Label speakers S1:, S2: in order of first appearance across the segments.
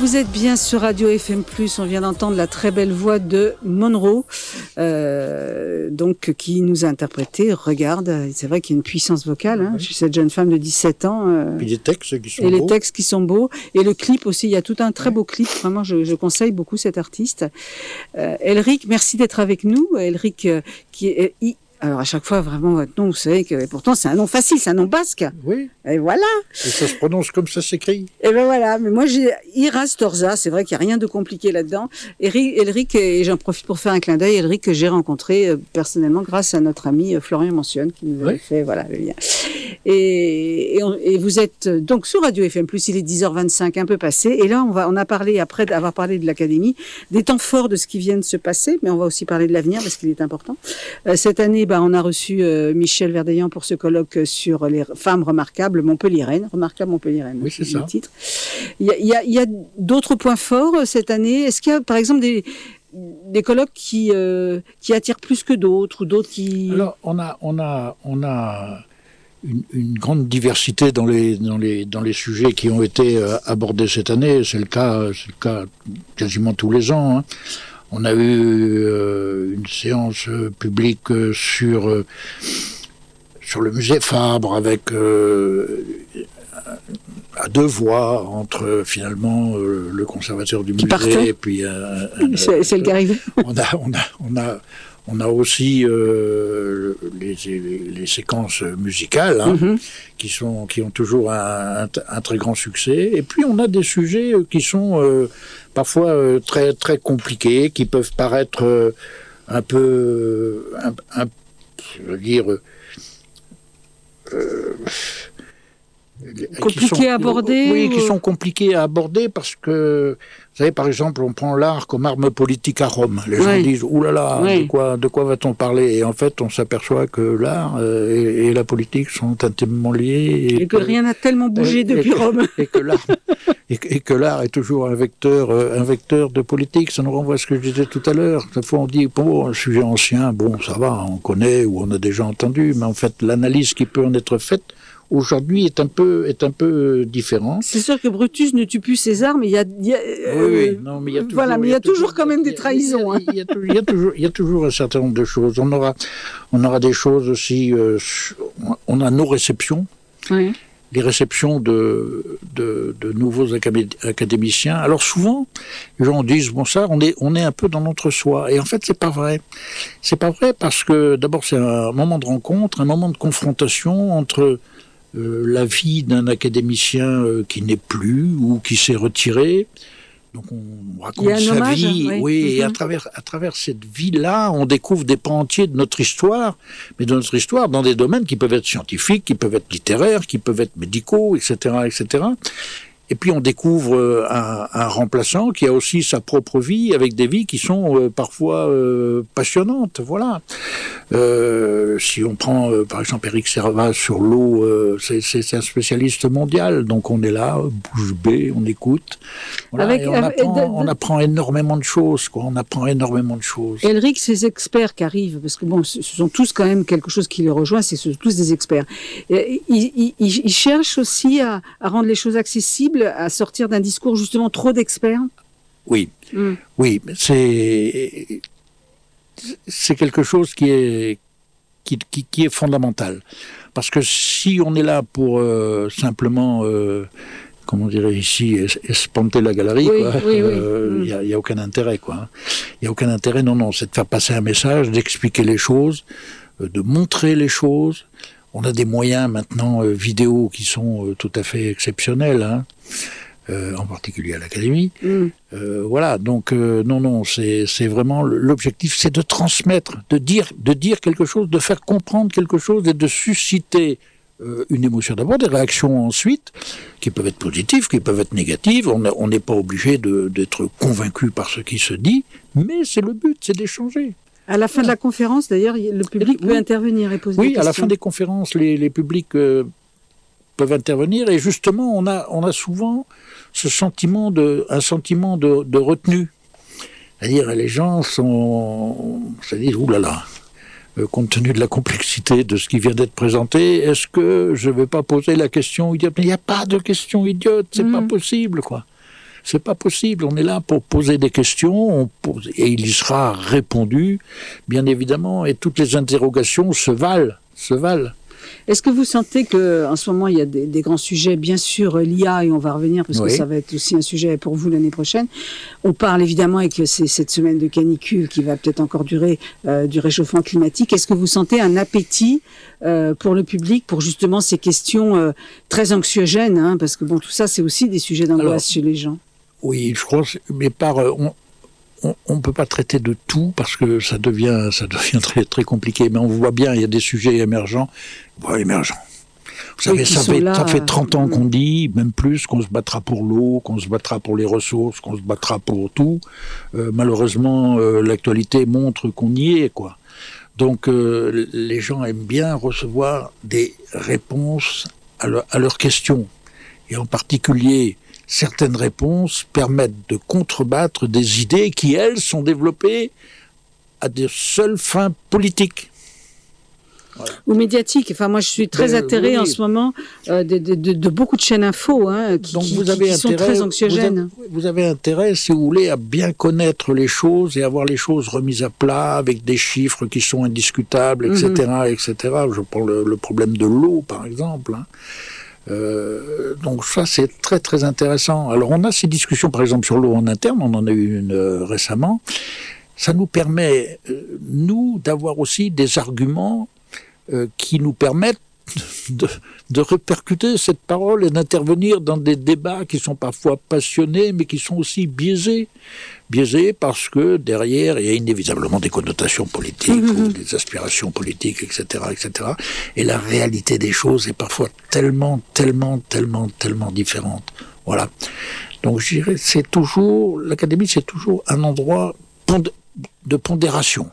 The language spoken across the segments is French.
S1: Vous êtes bien sur Radio FM+, on vient d'entendre la très belle voix de Monroe, donc qui nous a interprété Regarde. C'est vrai qu'il y a une puissance vocale chez cette jeune femme de 17 ans.
S2: Puis les textes qui sont
S1: beaux. Et les
S2: beaux.
S1: textes qui sont beaux. Et le clip aussi, il y a tout un très beau clip. Vraiment, je conseille beaucoup cet artiste. Elric, merci d'être avec nous. Elric, qui est... Alors à chaque fois, vraiment, votre nom, vous savez que pourtant c'est un nom facile, c'est un nom basque.
S2: Oui.
S1: Et voilà.
S2: Et ça se prononce comme ça s'écrit.
S1: Et ben voilà. Mais moi j'ai Ira Storza, c'est vrai qu'il n'y a rien de compliqué là-dedans. Elric, et j'en profite pour faire un clin d'œil, Elric que j'ai rencontré personnellement grâce à notre ami Florian Mentionne qui nous avait fait le lien. Et vous êtes donc sur Radio FM+, il est 10h25, un peu passé. Et là, on a parlé, après avoir parlé de l'Académie, des temps forts de ce qui vient de se passer, mais on va aussi parler de l'avenir parce qu'il est important. Cette année, on a reçu Michel Verdeillan pour ce colloque sur les femmes remarquables montpelliéraines. Remarquables montpelliéraines,
S2: oui, c'est ça.
S1: Le titre. Il y a d'autres points forts cette année. Est-ce qu'il y a, par exemple, des colloques qui attirent plus que d'autres ou d'autres qui...
S2: Alors, on a une grande diversité dans les sujets qui ont été abordés cette année. C'est le cas quasiment tous les ans. Hein. On a eu une séance publique sur le musée Fabre avec à deux voix entre finalement le conservateur du musée et puis
S1: c'est le gars arrivé.
S2: On a aussi les séquences musicales qui ont toujours un très grand succès. Et puis on a des sujets qui sont parfois très très compliqués, qui peuvent paraître un peu, je veux dire,
S1: compliqués à aborder.
S2: Oui, qui sont compliqués à aborder parce que, vous savez, par exemple, on prend l'art comme arme politique à Rome. Les gens disent, oulala, de quoi va-t-on parler? Et en fait, on s'aperçoit que l'art et la politique sont intimement liés.
S1: Et que rien n'a tellement bougé depuis Rome.
S2: Et que l'art est toujours un vecteur de politique. Ça nous renvoie à ce que je disais tout à l'heure. Parfois, on dit, bon, un sujet ancien, bon, ça va, on connaît ou on a déjà entendu, mais en fait, l'analyse qui peut en être faite, aujourd'hui est un peu différent.
S1: C'est sûr que Brutus ne tue plus César, mais il y a toujours quand même des trahisons.
S2: Il y a toujours un certain nombre de choses. On aura des choses aussi. On a nos réceptions.
S1: Oui.
S2: Les réceptions de nouveaux académiciens. Alors souvent, les gens disent, bon ça, on est un peu dans notre soi. Et en fait, c'est pas vrai. C'est pas vrai parce que d'abord, c'est un moment de rencontre, un moment de confrontation entre la vie d'un académicien qui n'est plus ou qui s'est retiré. Donc on raconte sa vie, et à travers cette vie-là, on découvre des pans entiers de notre histoire, mais de notre histoire dans des domaines qui peuvent être scientifiques, qui peuvent être littéraires, qui peuvent être médicaux, etc., etc. Et puis on découvre un remplaçant qui a aussi sa propre vie, avec des vies qui sont parfois passionnantes. Voilà. Si on prend par exemple Éric Servat sur l'eau, c'est un spécialiste mondial, donc on est là, bouche bée, on écoute. Voilà, et on apprend énormément de choses, quoi. On apprend énormément de choses.
S1: Elric, ces experts qui arrivent, parce que bon, ce sont tous quand même quelque chose qui les rejoint, ce sont tous des experts. Ils cherchent aussi à rendre les choses accessibles, à sortir d'un discours justement trop d'experts.
S2: Oui, oui, c'est quelque chose qui est fondamental. Parce que si on est là pour simplement, comment dirait ici, espanter la galerie, il y a aucun intérêt, quoi. Il y a aucun intérêt, non, c'est de faire passer un message, d'expliquer les choses, de montrer les choses. On a des moyens maintenant vidéo qui sont tout à fait exceptionnels, hein. En particulier à l'Académie. Voilà, donc non, c'est vraiment l'objectif, c'est de transmettre, de dire quelque chose, de faire comprendre quelque chose et de susciter une émotion d'abord, des réactions ensuite, qui peuvent être positives, qui peuvent être négatives. On n'est pas obligé d'être convaincu par ce qui se dit, mais c'est le but, c'est d'échanger.
S1: À la fin de la conférence, d'ailleurs, le public peut intervenir et poser des questions.
S2: Oui, à la fin des conférences, les publics peuvent intervenir, et justement, on a souvent un sentiment de retenue. C'est-à-dire, les gens se disent, oulala, compte tenu de la complexité de ce qui vient d'être présenté, est-ce que je ne vais pas poser la question idiote? Mais il n'y a pas de question idiote, c'est pas possible, quoi. C'est pas possible. On est là pour poser des questions, et il y sera répondu, bien évidemment, et toutes les interrogations se valent.
S1: Est-ce que vous sentez qu'en ce moment, il y a des grands sujets, bien sûr, l'IA, et on va revenir, parce que ça va être aussi un sujet pour vous l'année prochaine. On parle évidemment, avec cette semaine de canicule qui va peut-être encore durer, du réchauffement climatique. Est-ce que vous sentez un appétit pour le public, pour justement ces questions très anxiogènes, hein, parce que bon, tout ça, c'est aussi des sujets d'angoisse chez les gens.
S2: Oui, je crois, mais on ne peut pas traiter de tout parce que ça devient très, très compliqué. Mais on voit bien, il y a des sujets émergents. Vous savez, ça fait 30 ans qu'on dit, même plus, qu'on se battra pour l'eau, qu'on se battra pour les ressources, qu'on se battra pour tout. Malheureusement, l'actualité montre qu'on y est, quoi. Donc, les gens aiment bien recevoir des réponses à leurs questions. Et en particulier, certaines réponses permettent de contrebattre des idées qui, elles, sont développées à de seules fins politiques. Voilà.
S1: Ou médiatiques. Enfin, moi, je suis très atterrée en ce moment de beaucoup de chaînes info qui sont très anxiogènes.
S2: Vous avez intérêt, si vous voulez, à bien connaître les choses et avoir les choses remises à plat avec des chiffres qui sont indiscutables, etc., etc. Je prends le problème de l'eau, par exemple. Donc ça, c'est très très intéressant. Alors on a ces discussions, par exemple, sur l'eau en interne, on en a eu une récemment. Ça nous permet, nous, d'avoir aussi des arguments qui nous permettent de répercuter cette parole et d'intervenir dans des débats qui sont parfois passionnés, mais qui sont aussi biaisés. Biaisés parce que derrière, il y a inévitablement des connotations politiques, ou des aspirations politiques, etc., etc. Et la réalité des choses est parfois tellement différente. Voilà. Donc je dirais, l'Académie, c'est toujours un endroit de pondération.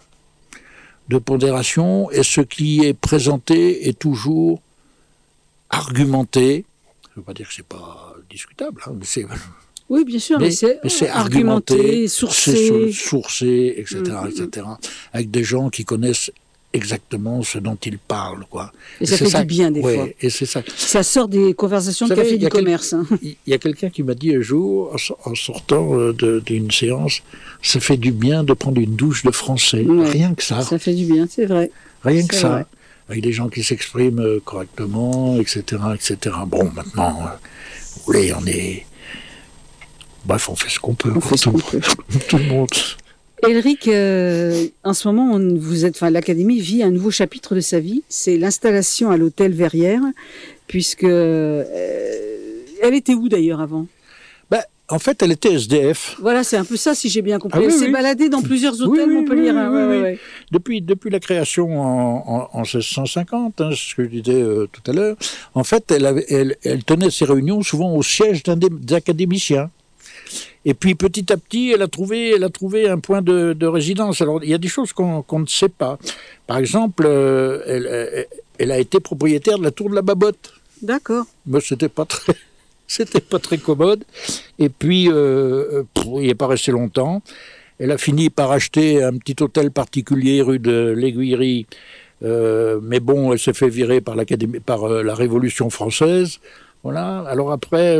S2: Et ce qui est présenté est toujours argumenté. Je ne veux pas dire que c'est pas discutable, hein, mais c'est...
S1: Oui, bien sûr, mais c'est argumenté, sourcé,
S2: etc., etc. Avec des gens qui connaissent exactement ce dont ils parlent, quoi.
S1: Et ça fait du bien, des fois.
S2: Et c'est ça.
S1: Ça sort des conversations de café du commerce.
S2: Il y a quelqu'un qui m'a dit un jour, en sortant d'une séance, ça fait du bien de prendre une douche de français. Ouais, rien que ça.
S1: Ça fait du bien, c'est vrai.
S2: Rien que ça. Vrai. Avec des gens qui s'expriment correctement, etc., etc. Bon, maintenant, vous voulez, on est... Bref, on fait ce qu'on peut. Tout le monde.
S1: Éric, en ce moment, l'Académie vit un nouveau chapitre de sa vie. C'est l'installation à l'hôtel Verrières, puisque elle était où d'ailleurs avant ?
S2: En fait, elle était SDF.
S1: Voilà, c'est un peu ça, si j'ai bien compris. Elle s'est baladée dans plusieurs hôtels montpelliérains.
S2: Depuis la création en 1650, hein, ce que je disais tout à l'heure, en fait, elle tenait ses réunions souvent au siège des académiciens. Et puis petit à petit, elle a trouvé un point de résidence. Alors il y a des choses qu'on ne sait pas. Par exemple, elle a été propriétaire de la tour de la Babotte.
S1: D'accord.
S2: Mais c'était pas très commode. Et puis il n'est pas resté longtemps. Elle a fini par acheter un petit hôtel particulier rue de l'Aiguillerie. Mais bon, elle s'est fait virer par la Révolution française. Voilà. Alors après,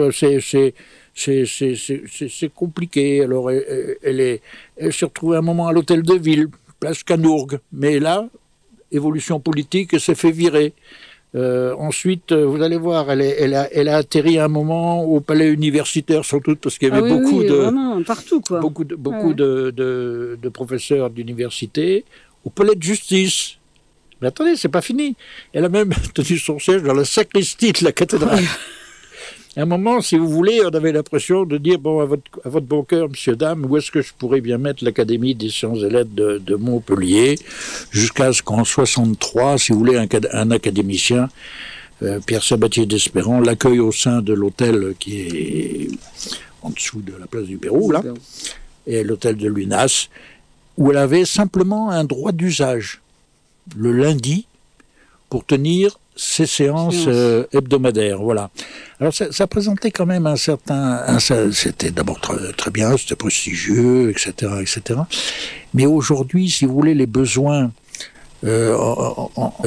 S2: c'est compliqué. Alors, elle s'est retrouvée un moment à l'hôtel de ville, place Canourgue. Mais là, évolution politique, elle s'est fait virer. Ensuite, vous allez voir, elle a atterri un moment au palais universitaire, sans doute, parce qu'il y avait
S1: vraiment, partout, quoi.
S2: beaucoup de professeurs d'université, au palais de justice. Mais attendez, c'est pas fini. Elle a même tenu son siège dans la sacristie de la cathédrale. À un moment, si vous voulez, on avait l'impression de dire, bon, à votre bon cœur, monsieur, dame, où est-ce que je pourrais bien mettre l'Académie des sciences et lettres de Montpellier, jusqu'à ce qu'en 63, si vous voulez, un académicien, Pierre Sabatier d'Espérance, l'accueille au sein de l'hôtel qui est en dessous de la place du Pérou, là, et l'hôtel de l'UNAS, où elle avait simplement un droit d'usage, le lundi, pour tenir ces séances hebdomadaires, voilà. Alors ça présentait quand même c'était d'abord très bien, c'était prestigieux, etc., etc. Mais aujourd'hui, si vous voulez, les besoins